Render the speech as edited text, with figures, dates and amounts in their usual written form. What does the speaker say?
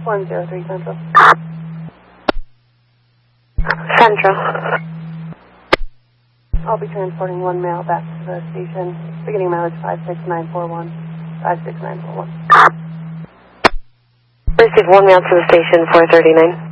103 Central. Central. I'll be transporting one male back to the station, beginning mileage 56941. 56941. Receive one male to the station, 439.